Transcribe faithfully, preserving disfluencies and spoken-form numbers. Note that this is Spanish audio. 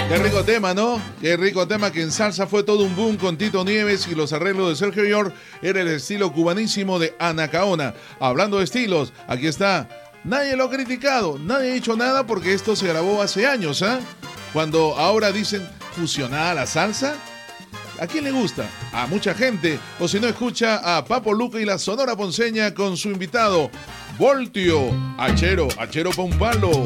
Qué rico tema, ¿no? Qué rico tema que en salsa fue todo un boom con Tito Nieves y los arreglos de Sergio York. Era el estilo cubanísimo de Anacaona. Hablando de estilos, aquí está. Nadie lo ha criticado, nadie ha dicho nada porque esto se grabó hace años, ¿ah? ¿eh? Cuando ahora dicen fusionada la salsa. ¿A quién le gusta? A mucha gente. O si no, escucha a Papo Luca y la Sonora Ponceña con su invitado, Voltio. Achero, achero pa' un palo.